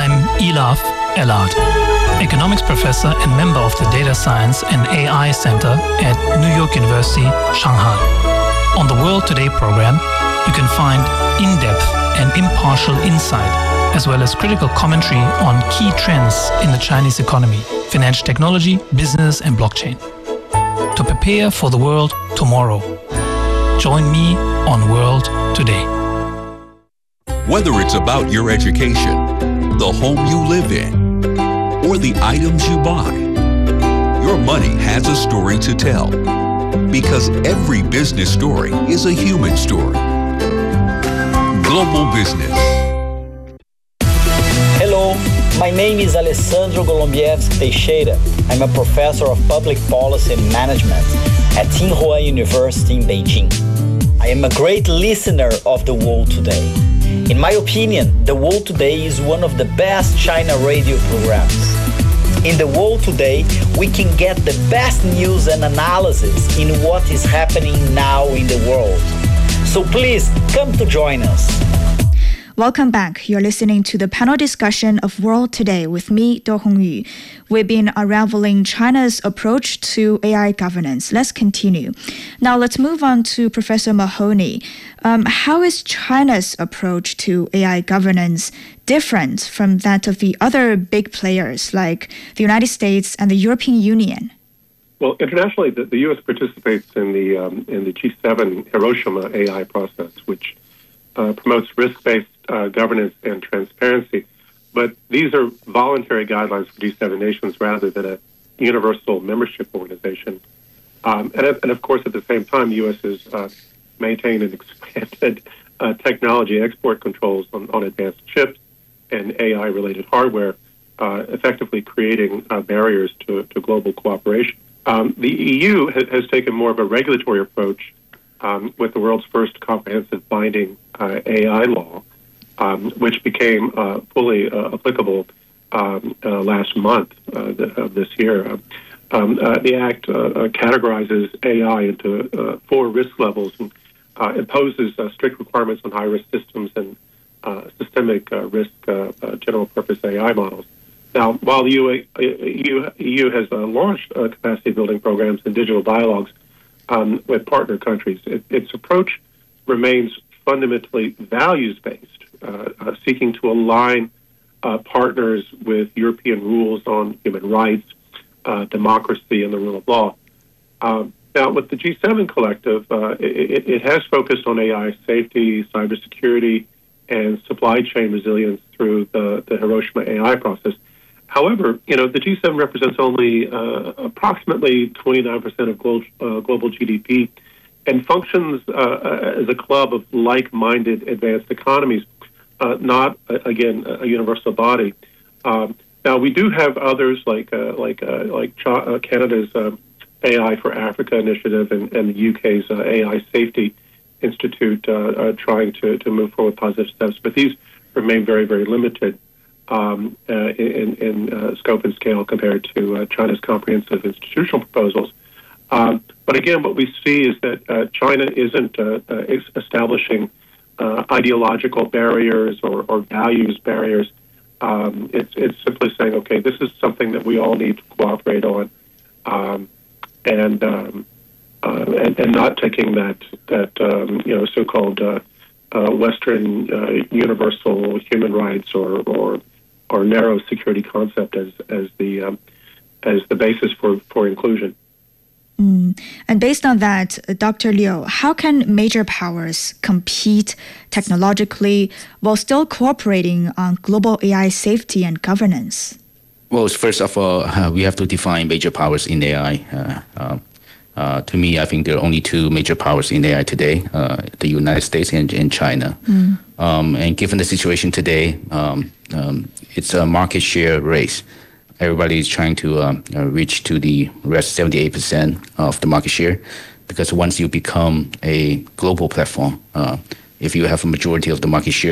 I'm Elaf Elad, economics professor and member of the Data Science and AI Center at New York University, Shanghai. On the World Today program, you can find in-depth and impartial insight, as well as critical commentary on key trends in the Chinese economy, financial technology, business, and blockchain. To prepare for the world tomorrow, join me on World Today. Whether it's about your education, the home you live in, or the items you buy, your money has a story to tell. Because every business story is a human story. Global Business. Hello, my name is Alessandro Golombieski Teixeira. I'm a professor of public policy and management at Tsinghua University in Beijing. I am a great listener of The World Today. In my opinion, The World Today is one of the best China radio programs. In The World Today, we can get the best news and analysis in what is happening now in the world. So please, come to join us. Welcome back. You're listening to the panel discussion of World Today with me, Do Hongyu. We've been unraveling China's approach to AI governance. Let's continue. Now let's move on to Professor Mahoney. How is China's approach to AI governance different from that of the other big players like the United States and the European Union? Well, internationally, the U.S. participates in the G7 Hiroshima AI process, which promotes risk-based governance and transparency. But these are voluntary guidelines for G7 nations rather than a universal membership organization. And of course, at the same time, the U.S. has maintained and expanded technology export controls on advanced chips and AI-related hardware, effectively creating barriers to global cooperation. The EU has taken more of a regulatory approach with the world's first comprehensive binding AI law, which became fully applicable last month of this year. The Act categorizes AI into 4 risk levels and imposes strict requirements on high-risk systems and systemic risk general-purpose AI models. Now, while the EU has launched capacity-building programs and digital dialogues with partner countries, its approach remains fundamentally values-based, seeking to align partners with European rules on human rights, democracy, and the rule of law. Now, with the G7 collective, it has focused on AI safety, cybersecurity, and supply chain resilience through the Hiroshima AI process. However, the G7 represents only approximately 29% of global GDP and functions as a club of like-minded advanced economies, not, again, a universal body. Now, we do have others like Canada's AI for Africa initiative and the UK's AI Safety Institute trying to move forward positive steps, but these remain very, very limited in scope and scale compared to China's comprehensive institutional proposals. But again, what we see is that China isn't establishing ideological barriers or values barriers. It's simply saying, okay, this is something that we all need to cooperate on, and not taking that so-called Western universal human rights or narrow security concept as the basis for inclusion. And based on that, Dr. Liu, how can major powers compete technologically while still cooperating on global AI safety and governance? Well, first of all, we have to define major powers in AI. To me, I think there are only 2 major powers in AI today, the United States and China. And given the situation today, it's a market share race. Everybody is trying to reach to the rest 78% of the market share, because once you become a global platform, if you have a majority of the market share,